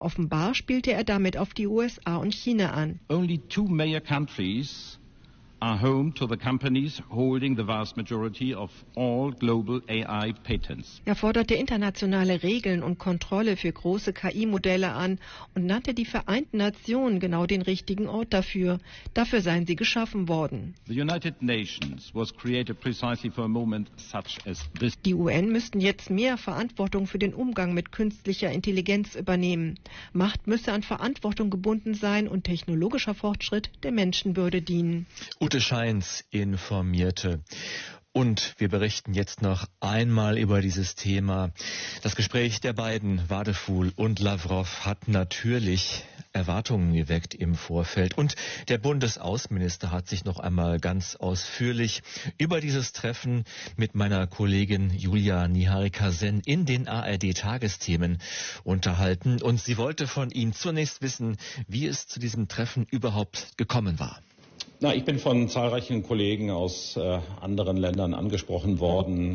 Offenbar spielte er damit auf die USA und China an. Only two major countries are home to the companies holding the vast majority of all global AI patents. Er forderte internationale Regeln und Kontrolle für große KI-Modelle an und nannte die Vereinten Nationen genau den richtigen Ort dafür. Dafür seien sie geschaffen worden. The United Nations was created precisely for a moment such as this. Die UN müssten jetzt mehr Verantwortung für den Umgang mit künstlicher Intelligenz übernehmen. Macht müsse an Verantwortung gebunden sein und technologischer Fortschritt der Menschenwürde dienen. Ute Scheins informierte. Und wir berichten jetzt noch einmal über dieses Thema. Das Gespräch der beiden, Wadefuhl und Lavrov, hat natürlich Erwartungen geweckt im Vorfeld. Und der Bundesaußenminister hat sich noch einmal ganz ausführlich über dieses Treffen mit meiner Kollegin Julia Niharika-Sen in den ARD-Tagesthemen unterhalten. Und sie wollte von ihm zunächst wissen, wie es zu diesem Treffen überhaupt gekommen war. Ich bin von zahlreichen Kollegen aus anderen Ländern angesprochen worden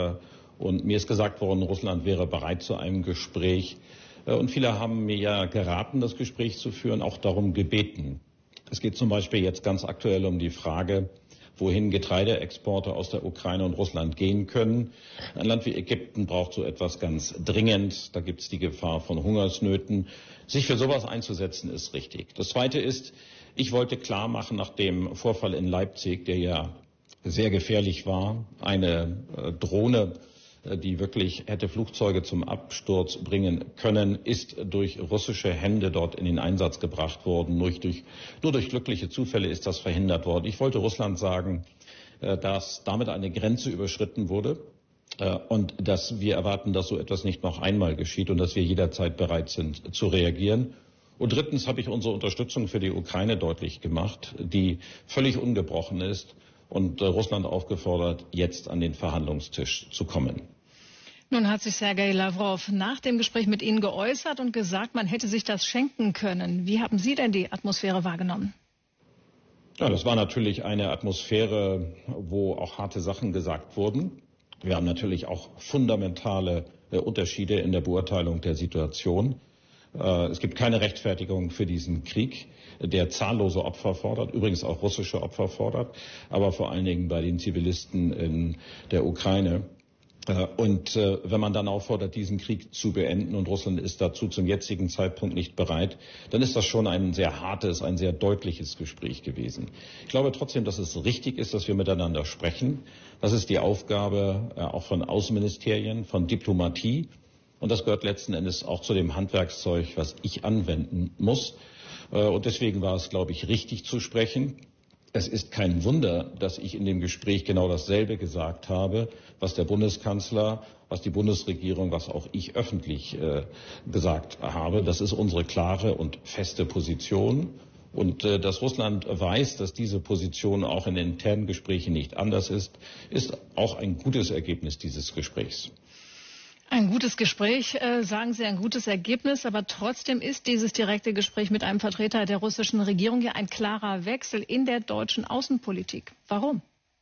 und mir ist gesagt worden, Russland wäre bereit zu einem Gespräch. Und viele haben mir ja geraten, das Gespräch zu führen, auch darum gebeten. Es geht zum Beispiel jetzt ganz aktuell um die Frage, wohin Getreideexporte aus der Ukraine und Russland gehen können. Ein Land wie Ägypten braucht so etwas ganz dringend. Da gibt es die Gefahr von Hungersnöten. Sich für sowas einzusetzen, ist richtig. Das Zweite ist, ich wollte klar machen, nach dem Vorfall in Leipzig, der ja sehr gefährlich war, eine Drohne, die wirklich hätte Flugzeuge zum Absturz bringen können, ist durch russische Hände dort in den Einsatz gebracht worden. Nur durch glückliche Zufälle ist das verhindert worden. Ich wollte Russland sagen, dass damit eine Grenze überschritten wurde und dass wir erwarten, dass so etwas nicht noch einmal geschieht und dass wir jederzeit bereit sind zu reagieren. Und drittens habe ich unsere Unterstützung für die Ukraine deutlich gemacht, die völlig ungebrochen ist und Russland aufgefordert, jetzt an den Verhandlungstisch zu kommen. Nun hat sich Sergei Lavrov nach dem Gespräch mit Ihnen geäußert und gesagt, man hätte sich das schenken können. Wie haben Sie denn die Atmosphäre wahrgenommen? Ja, das war natürlich eine Atmosphäre, wo auch harte Sachen gesagt wurden. Wir haben natürlich auch fundamentale Unterschiede in der Beurteilung der Situation. Es gibt keine Rechtfertigung für diesen Krieg, der zahllose Opfer fordert, übrigens auch russische Opfer fordert, aber vor allen Dingen bei den Zivilisten in der Ukraine. Und wenn man dann auffordert, diesen Krieg zu beenden und Russland ist dazu zum jetzigen Zeitpunkt nicht bereit, dann ist das schon ein sehr hartes, ein sehr deutliches Gespräch gewesen. Ich glaube trotzdem, dass es richtig ist, dass wir miteinander sprechen. Das ist die Aufgabe auch von Außenministerien, von Diplomatie. Und das gehört letzten Endes auch zu dem Handwerkszeug, was ich anwenden muss. Und deswegen war es, glaube ich, richtig zu sprechen. Es ist kein Wunder, dass ich in dem Gespräch genau dasselbe gesagt habe, was der Bundeskanzler, was die Bundesregierung, was auch ich öffentlich gesagt habe. Das ist unsere klare und feste Position. Und dass Russland weiß, dass diese Position auch in internen Gesprächen nicht anders ist, ist auch ein gutes Ergebnis dieses Gesprächs. Ein gutes Gespräch, sagen Sie, ein gutes Ergebnis, aber trotzdem ist dieses direkte Gespräch mit einem Vertreter der russischen Regierung ja ein klarer Wechsel in der deutschen Außenpolitik. Warum?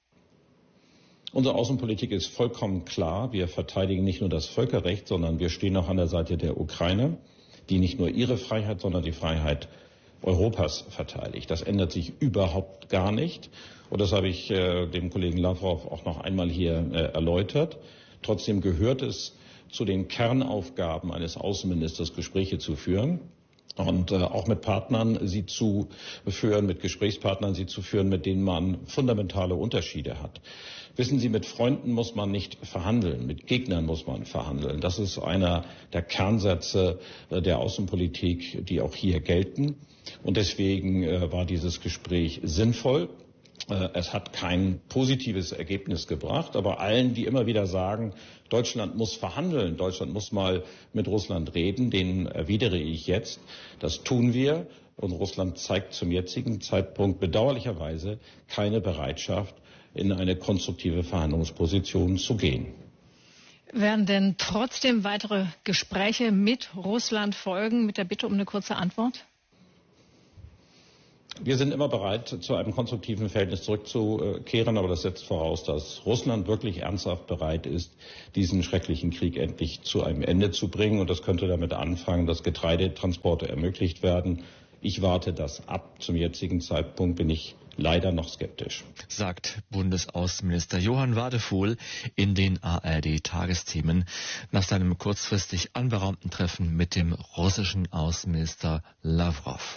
Unsere Außenpolitik ist vollkommen klar. Wir verteidigen nicht nur das Völkerrecht, sondern wir stehen auch an der Seite der Ukraine, die nicht nur ihre Freiheit, sondern die Freiheit Europas verteidigt. Das ändert sich überhaupt gar nicht. Und das habe ich dem Kollegen Lavrov auch noch einmal hier erläutert. Trotzdem gehört es zu den Kernaufgaben eines Außenministers, Gespräche zu führen und auch mit Partnern sie zu führen, mit Gesprächspartnern sie zu führen, mit denen man fundamentale Unterschiede hat. Wissen Sie, mit Freunden muss man nicht verhandeln, mit Gegnern muss man verhandeln. Das ist einer der Kernsätze der Außenpolitik, die auch hier gelten. Und deswegen war dieses Gespräch sinnvoll. Es hat kein positives Ergebnis gebracht, aber allen, die immer wieder sagen, Deutschland muss verhandeln, Deutschland muss mal mit Russland reden, denen erwidere ich jetzt, das tun wir. Und Russland zeigt zum jetzigen Zeitpunkt bedauerlicherweise keine Bereitschaft, in eine konstruktive Verhandlungsposition zu gehen. Werden denn trotzdem weitere Gespräche mit Russland folgen, mit der Bitte um eine kurze Antwort? Wir sind immer bereit, zu einem konstruktiven Verhältnis zurückzukehren, aber das setzt voraus, dass Russland wirklich ernsthaft bereit ist, diesen schrecklichen Krieg endlich zu einem Ende zu bringen. Und das könnte damit anfangen, dass Getreidetransporte ermöglicht werden. Ich warte das ab. Zum jetzigen Zeitpunkt bin ich leider noch skeptisch. Sagt Bundesaußenminister Johann Wadefuhl in den ARD-Tagesthemen nach seinem kurzfristig anberaumten Treffen mit dem russischen Außenminister Lavrov.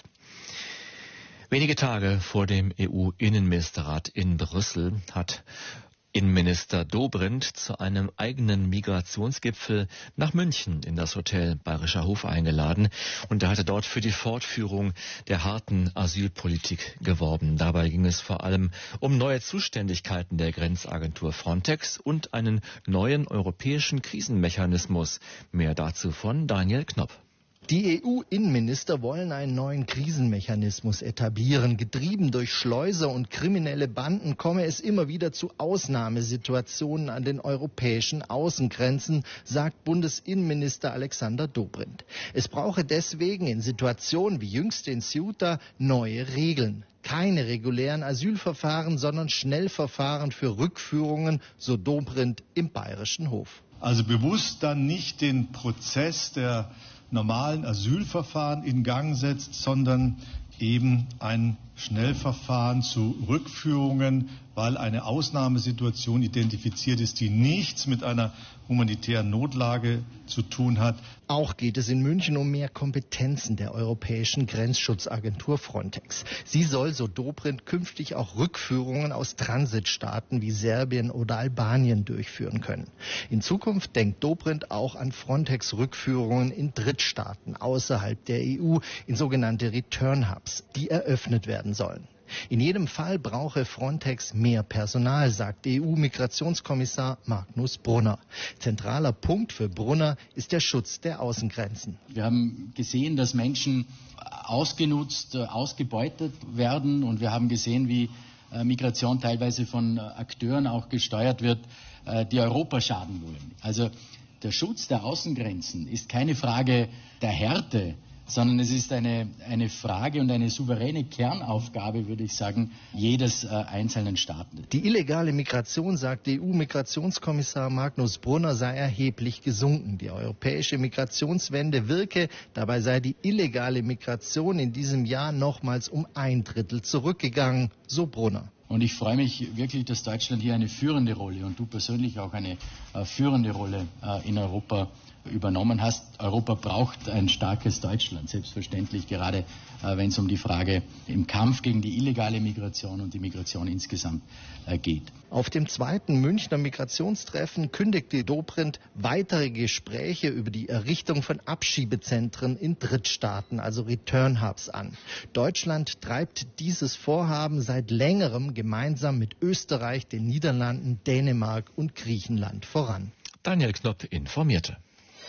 Wenige Tage vor dem EU-Innenministerrat in Brüssel hat Innenminister Dobrindt zu einem eigenen Migrationsgipfel nach München in das Hotel Bayerischer Hof eingeladen und er hatte dort für die Fortführung der harten Asylpolitik geworben. Dabei ging es vor allem um neue Zuständigkeiten der Grenzagentur Frontex und einen neuen europäischen Krisenmechanismus. Mehr dazu von Daniel Knopp. Die EU-Innenminister wollen einen neuen Krisenmechanismus etablieren. Getrieben durch Schleuser und kriminelle Banden komme es immer wieder zu Ausnahmesituationen an den europäischen Außengrenzen, sagt Bundesinnenminister Alexander Dobrindt. Es brauche deswegen in Situationen wie jüngst in Ceuta neue Regeln. Keine regulären Asylverfahren, sondern Schnellverfahren für Rückführungen, so Dobrindt im Bayerischen Hof. Also bewusst dann nicht den Prozess der normalen Asylverfahren in Gang setzt, sondern eben ein Schnellverfahren zu Rückführungen, weil eine Ausnahmesituation identifiziert ist, die nichts mit einer humanitären Notlage zu tun hat. Auch geht es in München um mehr Kompetenzen der Europäischen Grenzschutzagentur Frontex. Sie soll, so Dobrindt, künftig auch Rückführungen aus Transitstaaten wie Serbien oder Albanien durchführen können. In Zukunft denkt Dobrindt auch an Frontex-Rückführungen in Drittstaaten außerhalb der EU, in sogenannte Return Hubs, die eröffnet werden sollen. In jedem Fall brauche Frontex mehr Personal, sagt EU-Migrationskommissar Magnus Brunner. Zentraler Punkt für Brunner ist der Schutz der Außengrenzen. Wir haben gesehen, dass Menschen ausgenutzt, ausgebeutet werden und wir haben gesehen, wie Migration teilweise von Akteuren auch gesteuert wird, die Europa schaden wollen. Also der Schutz der Außengrenzen ist keine Frage der Härte, sondern es ist eine Frage und eine souveräne Kernaufgabe, würde ich sagen, jedes einzelnen Staaten. Die illegale Migration, sagt EU-Migrationskommissar Magnus Brunner, sei erheblich gesunken. Die europäische Migrationswende wirke, dabei sei die illegale Migration in diesem Jahr nochmals um 1/3 zurückgegangen, so Brunner. Und ich freue mich wirklich, dass Deutschland hier eine führende Rolle und du persönlich auch eine führende Rolle in Europa übernommen hast. Europa braucht ein starkes Deutschland, selbstverständlich, gerade wenn es um die Frage im Kampf gegen die illegale Migration und die Migration insgesamt geht. Auf dem zweiten Münchner Migrationstreffen kündigte Dobrindt weitere Gespräche über die Errichtung von Abschiebezentren in Drittstaaten, also Return Hubs, an. Deutschland treibt dieses Vorhaben seit längerem gemeinsam mit Österreich, den Niederlanden, Dänemark und Griechenland voran. Daniel Knopp informierte.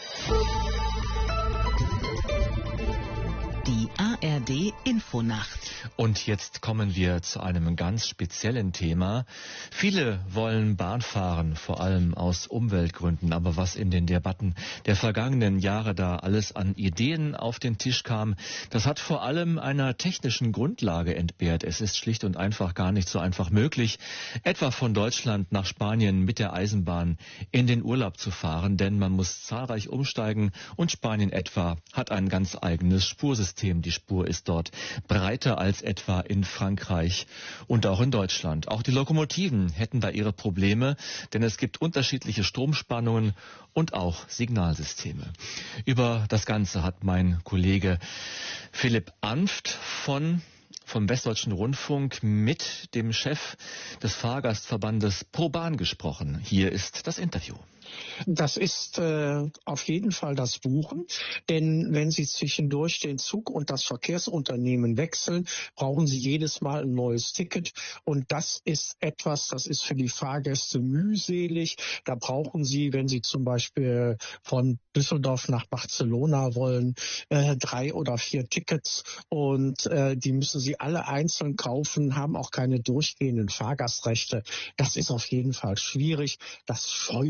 Die ARD Infonacht. Und jetzt kommen wir zu einem ganz speziellen Thema. Viele wollen Bahn fahren, vor allem aus Umweltgründen. Aber was in den Debatten der vergangenen Jahre da alles an Ideen auf den Tisch kam, das hat vor allem einer technischen Grundlage entbehrt. Es ist schlicht und einfach gar nicht so einfach möglich, etwa von Deutschland nach Spanien mit der Eisenbahn in den Urlaub zu fahren, denn man muss zahlreich umsteigen und Spanien etwa hat ein ganz eigenes Spursystem. Die Spur ist dort breiter als etwa in Frankreich und auch in Deutschland. Auch die Lokomotiven hätten da ihre Probleme, denn es gibt unterschiedliche Stromspannungen und auch Signalsysteme. Über das Ganze hat mein Kollege Philipp Anft vom Westdeutschen Rundfunk mit dem Chef des Fahrgastverbandes ProBahn gesprochen. Hier ist das Interview. Das ist auf jeden Fall das Buchen, denn wenn Sie zwischendurch den Zug und das Verkehrsunternehmen wechseln, brauchen Sie jedes Mal ein neues Ticket und das ist etwas, das ist für die Fahrgäste mühselig. Da brauchen Sie, wenn Sie zum Beispiel von Düsseldorf nach Barcelona wollen, 3 oder 4 Tickets und die müssen Sie alle einzeln kaufen, haben auch keine durchgehenden Fahrgastrechte. Das ist auf jeden Fall schwierig. Das scheuen viele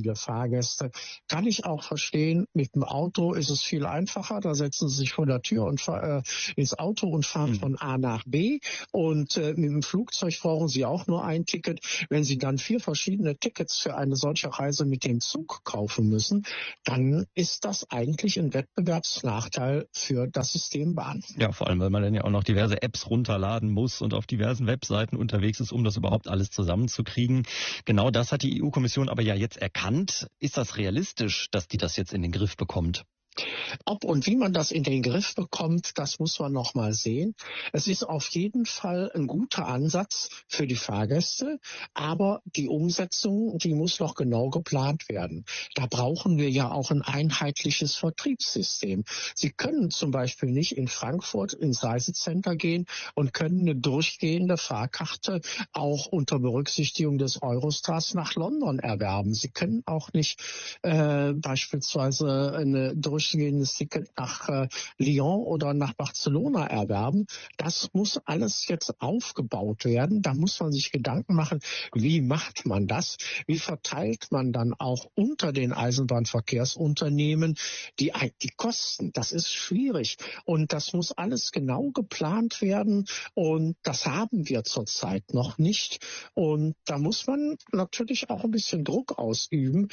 viele Fahrgäste. Kann ich auch verstehen, mit dem Auto ist es viel einfacher. Da setzen Sie sich vor der Tür und ins Auto und fahren von A nach B. Und mit dem Flugzeug brauchen Sie auch nur ein Ticket. Wenn Sie dann 4 verschiedene Tickets für eine solche Reise mit dem Zug kaufen müssen, dann ist das eigentlich ein Wettbewerbsnachteil für das System Bahn. Ja, vor allem, weil man dann ja auch noch diverse Apps runterladen muss und auf diversen Webseiten unterwegs ist, um das überhaupt alles zusammenzukriegen. Genau das hat die EU-Kommission aber ja jetzt erkannt. Ist das realistisch, dass die das jetzt in den Griff bekommt? Ob und wie man das in den Griff bekommt, das muss man noch mal sehen. Es ist auf jeden Fall ein guter Ansatz für die Fahrgäste, aber die Umsetzung, die muss noch genau geplant werden. Da brauchen wir ja auch ein einheitliches Vertriebssystem. Sie können zum Beispiel nicht in Frankfurt ins Reisecenter gehen und können eine durchgehende Fahrkarte auch unter Berücksichtigung des Eurostars nach London erwerben. Sie können auch nicht beispielsweise eine durchgehendes Ticket nach Lyon oder nach Barcelona erwerben. Das muss alles jetzt aufgebaut werden. Da muss man sich Gedanken machen, wie macht man das? Wie verteilt man dann auch unter den Eisenbahnverkehrsunternehmen die Kosten? Das ist schwierig und das muss alles genau geplant werden und das haben wir zurzeit noch nicht. Und da muss man natürlich auch ein bisschen Druck ausüben,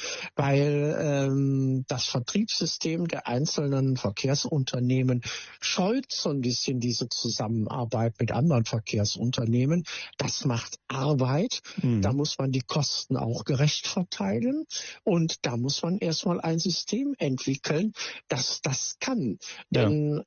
weil das Vertriebssystem der einzelnen Verkehrsunternehmen scheut so ein bisschen diese Zusammenarbeit mit anderen Verkehrsunternehmen. Das macht Arbeit. Da muss man die Kosten auch gerecht verteilen. Und da muss man erstmal ein System entwickeln, das das kann. Ja. Denn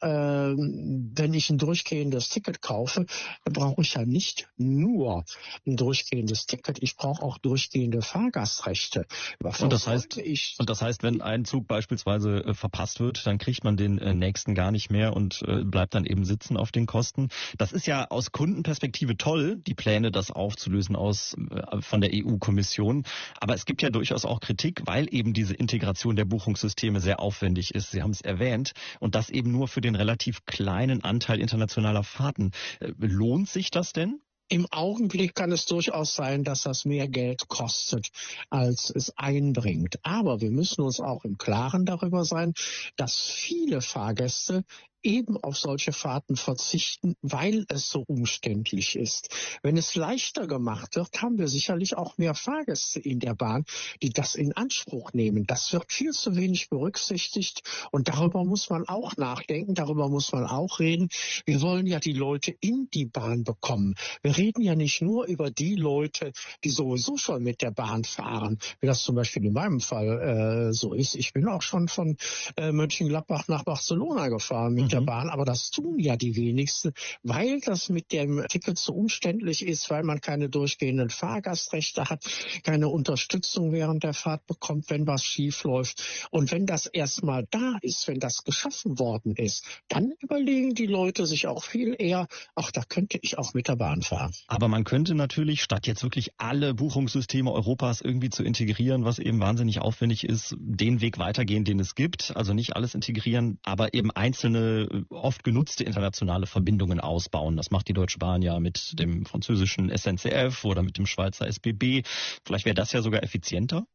wenn ich ein durchgehendes Ticket kaufe, dann brauche ich ja nicht nur ein durchgehendes Ticket. Ich brauche auch durchgehende Fahrgastrechte. Und das heißt, wenn ein Zug beispielsweise verpasst wird, dann kriegt man den nächsten gar nicht mehr und bleibt dann eben sitzen auf den Kosten. Das ist ja aus Kundenperspektive toll, die Pläne, das aufzulösen von der EU-Kommission. Aber es gibt ja durchaus auch Kritik, weil eben diese Integration der Buchungssysteme sehr aufwendig ist. Sie haben es erwähnt. Und das eben nur für den relativ kleinen Anteil internationaler Fahrten. Lohnt sich das denn? Im Augenblick kann es durchaus sein, dass das mehr Geld kostet, als es einbringt. Aber wir müssen uns auch im Klaren darüber sein, dass viele Fahrgäste eben auf solche Fahrten verzichten, weil es so umständlich ist. Wenn es leichter gemacht wird, haben wir sicherlich auch mehr Fahrgäste in der Bahn, die das in Anspruch nehmen. Das wird viel zu wenig berücksichtigt und darüber muss man auch nachdenken, darüber muss man auch reden. Wir wollen ja die Leute in die Bahn bekommen. Wir reden ja nicht nur über die Leute, die sowieso schon mit der Bahn fahren, wie das zum Beispiel in meinem Fall so ist. Ich bin auch schon von Mönchengladbach nach Barcelona gefahren mit der Bahn, aber das tun ja die wenigsten, weil das mit dem Ticket so umständlich ist, weil man keine durchgehenden Fahrgastrechte hat, keine Unterstützung während der Fahrt bekommt, wenn was schief läuft. Und wenn das erstmal da ist, wenn das geschaffen worden ist, dann überlegen die Leute sich auch viel eher, ach, da könnte ich auch mit der Bahn fahren. Aber man könnte natürlich, statt jetzt wirklich alle Buchungssysteme Europas irgendwie zu integrieren, was eben wahnsinnig aufwendig ist, den Weg weitergehen, den es gibt. Also nicht alles integrieren, aber eben einzelne oft genutzte internationale Verbindungen ausbauen. Das macht die Deutsche Bahn ja mit dem französischen SNCF oder mit dem Schweizer SBB. Vielleicht wäre das ja sogar effizienter?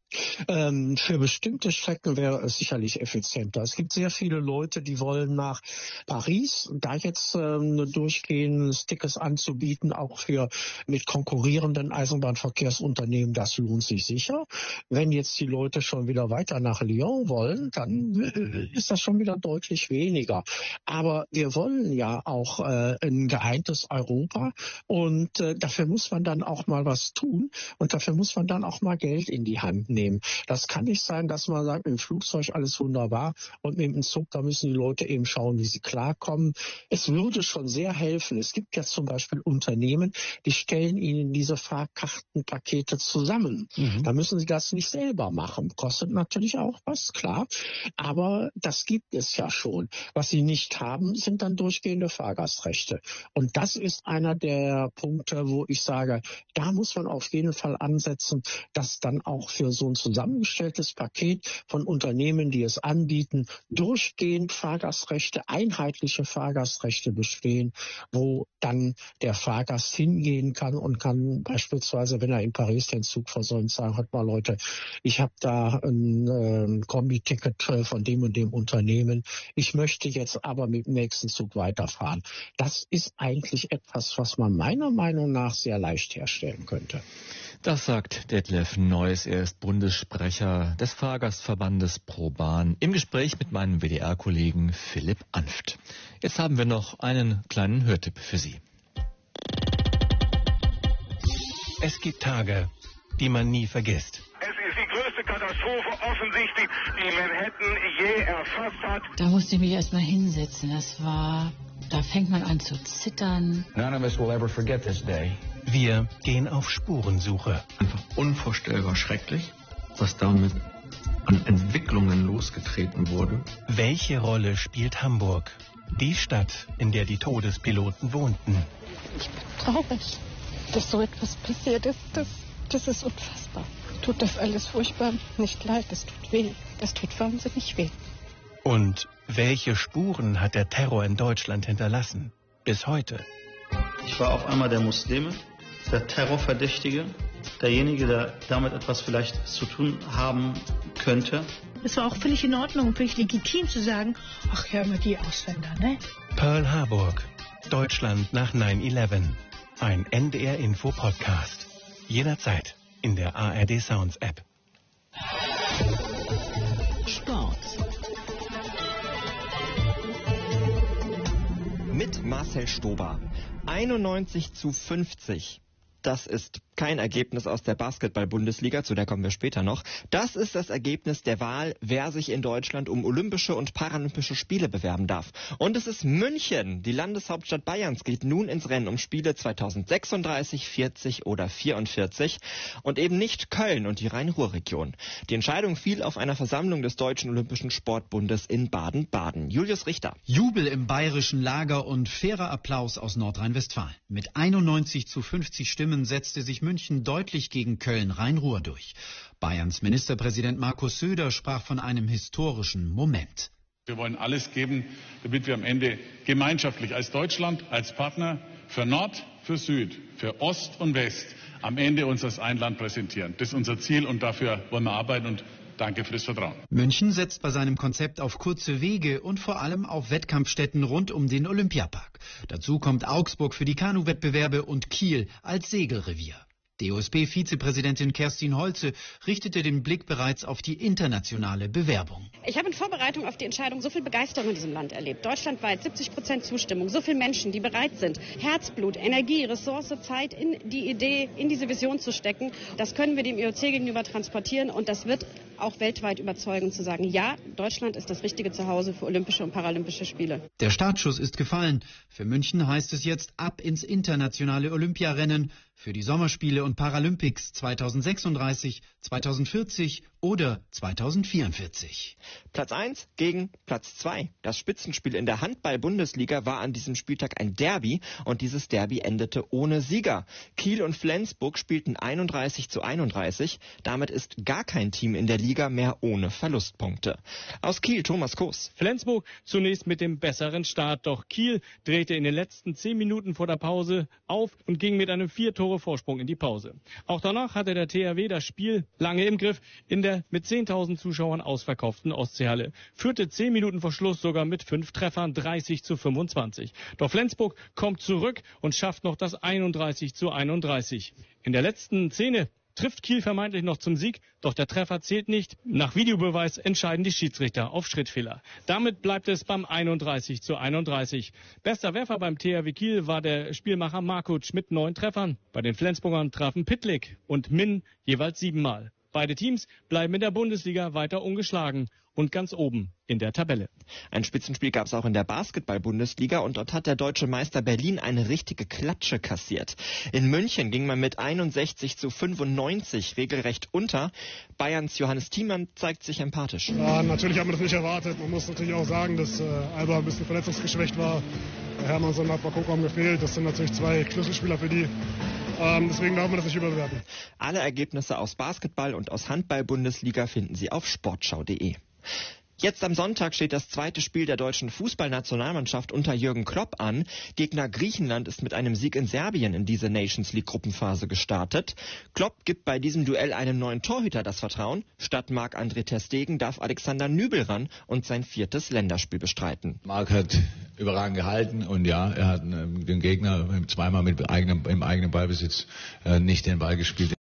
Für bestimmte Strecken wäre es sicherlich effizienter. Es gibt sehr viele Leute, die wollen nach Paris. Da jetzt durchgehendes Tickets anzubieten, auch für mit konkurrierenden Eisenbahnverkehrsunternehmen, das lohnt sich sicher. Wenn jetzt die Leute schon wieder weiter nach Lyon wollen, dann ist das schon wieder deutlich weniger. Aber wir wollen ja auch ein geeintes Europa und dafür muss man dann auch mal was tun und dafür muss man dann auch mal Geld in die Hand nehmen. Das kann nicht sein, dass man sagt, mit dem Flugzeug alles wunderbar und mit dem Zug, da müssen die Leute eben schauen, wie sie klarkommen. Es würde schon sehr helfen. Es gibt ja zum Beispiel Unternehmen, die stellen ihnen diese Fahrkartenpakete zusammen. Da müssen sie das nicht selber machen. Kostet natürlich auch was, klar. Aber das gibt es ja schon. Was sie nicht haben, sind dann durchgehende Fahrgastrechte. Und das ist einer der Punkte, wo ich sage, da muss man auf jeden Fall ansetzen, dass dann auch für so ein zusammengestelltes Paket von Unternehmen, die es anbieten, durchgehend Fahrgastrechte, einheitliche Fahrgastrechte bestehen, wo dann der Fahrgast hingehen kann und kann beispielsweise, wenn er in Paris den Zug versäumt, sagen, hört mal Leute, ich habe da ein Kombi-Ticket von dem und dem Unternehmen, ich möchte jetzt aber mit dem nächsten Zug weiterfahren. Das ist eigentlich etwas, was man meiner Meinung nach sehr leicht herstellen könnte. Das sagt Detlef Neuss. Er ist Bundessprecher des Fahrgastverbandes ProBahn im Gespräch mit meinem WDR-Kollegen Philipp Anft. Jetzt haben wir noch einen kleinen Hörtipp für Sie. Es gibt Tage, die man nie vergisst. Es ist die größte Katastrophe offensichtlich, die Manhattan je erfasst hat. Da musste ich mich erstmal hinsetzen. Da fängt man an zu zittern. None of us will ever forget this day. Wir gehen auf Spurensuche. Einfach unvorstellbar schrecklich, was damit an Entwicklungen losgetreten wurden. Welche Rolle spielt Hamburg? Die Stadt, in der die Todespiloten wohnten. Ich bin traurig, dass so etwas passiert ist. Das ist unfassbar. Tut das alles furchtbar nicht leid. Das tut weh. Das tut wahnsinnig weh. Und welche Spuren hat der Terror in Deutschland hinterlassen? Bis heute. Ich war auf einmal der Muslime, der Terrorverdächtige, derjenige, der damit etwas vielleicht zu tun haben könnte. Es war auch völlig in Ordnung, völlig legitim zu sagen, ach, hör mal die Ausländer, ne? Pearl Harbor, Deutschland nach 9/11. Ein NDR-Info-Podcast. Jederzeit in der ARD Sounds App. Sport. Mit Marcel Stober. 91:50. Das ist kein Ergebnis aus der Basketball-Bundesliga, zu der kommen wir später noch. Das ist das Ergebnis der Wahl, wer sich in Deutschland um Olympische und Paralympische Spiele bewerben darf. Und es ist München. Die Landeshauptstadt Bayerns geht nun ins Rennen um Spiele 2036, 40 oder 44 und eben nicht Köln und die Rhein-Ruhr-Region. Die Entscheidung fiel auf einer Versammlung des Deutschen Olympischen Sportbundes in Baden-Baden. Julius Richter. Jubel im bayerischen Lager und fairer Applaus aus Nordrhein-Westfalen. Mit 91:50 Stimmen setzte sich München deutlich gegen Köln-Rhein-Ruhr durch. Bayerns Ministerpräsident Markus Söder sprach von einem historischen Moment. Wir wollen alles geben, damit wir am Ende gemeinschaftlich als Deutschland, als Partner für Nord, für Süd, für Ost und West am Ende uns als ein Land präsentieren. Das ist unser Ziel und dafür wollen wir arbeiten und danke für das Vertrauen. München setzt bei seinem Konzept auf kurze Wege und vor allem auf Wettkampfstätten rund um den Olympiapark. Dazu kommt Augsburg für die Kanuwettbewerbe und Kiel als Segelrevier. DOSB-Vizepräsidentin Kerstin Holze richtete den Blick bereits auf die internationale Bewerbung. Ich habe in Vorbereitung auf die Entscheidung so viel Begeisterung in diesem Land erlebt. Deutschlandweit 70% Zustimmung, so viele Menschen, die bereit sind, Herzblut, Energie, Ressource, Zeit in die Idee, in diese Vision zu stecken. Das können wir dem IOC gegenüber transportieren und das wird auch weltweit überzeugen, zu sagen, ja, Deutschland ist das richtige Zuhause für Olympische und Paralympische Spiele. Der Startschuss ist gefallen. Für München heißt es jetzt ab ins internationale Olympiarennen für die Sommerspiele und Paralympics 2036, 2040 oder 2044. Platz 1 gegen Platz 2. Das Spitzenspiel in der Handball-Bundesliga war an diesem Spieltag ein Derby und dieses Derby endete ohne Sieger. Kiel und Flensburg spielten 31:31. Damit ist gar kein Team in der Liga mehr ohne Verlustpunkte. Aus Kiel, Thomas Koos. Flensburg zunächst mit dem besseren Start, doch Kiel drehte in den letzten 10 Minuten vor der Pause auf und ging mit einem 4-Tore-Vorsprung in die Pause. Auch danach hatte der THW das Spiel lange im Griff in der mit 10.000 Zuschauern ausverkauften Ostseehalle. Führte 10 Minuten vor Schluss sogar mit 5 Treffern 30:25. Doch Flensburg kommt zurück und schafft noch das 31:31. In der letzten Szene trifft Kiel vermeintlich noch zum Sieg, doch der Treffer zählt nicht. Nach Videobeweis entscheiden die Schiedsrichter auf Schrittfehler. Damit bleibt es beim 31:31. Bester Werfer beim THW Kiel war der Spielmacher Markuc mit 9 Treffern. Bei den Flensburgern trafen Pitlick und Min jeweils 7-mal. Beide Teams bleiben in der Bundesliga weiter ungeschlagen und ganz oben in der Tabelle. Ein Spitzenspiel gab es auch in der Basketball-Bundesliga und dort hat der deutsche Meister Berlin eine richtige Klatsche kassiert. In München ging man mit 61:95 regelrecht unter. Bayerns Johannes Thiemann zeigt sich empathisch. Ja, natürlich haben wir das nicht erwartet. Man muss natürlich auch sagen, dass Alba ein bisschen verletzungsgeschwächt war. Hermannsson hat Bakokom gefehlt. Das sind natürlich 2 Schlüsselspieler für die. Deswegen darf man das nicht überbewerten. Alle Ergebnisse aus Basketball und aus Handball-Bundesliga finden Sie auf sportschau.de. Jetzt am Sonntag steht das zweite Spiel der deutschen Fußballnationalmannschaft unter Jürgen Klopp an. Gegner Griechenland ist mit einem Sieg in Serbien in diese Nations League Gruppenphase gestartet. Klopp gibt bei diesem Duell einem neuen Torhüter das Vertrauen. Statt Marc-André ter Stegen darf Alexander Nübel ran und sein 4. Länderspiel bestreiten. Marc hat überragend gehalten und ja, er hat den Gegner zweimal im eigenen Ballbesitz nicht den Ball gespielt.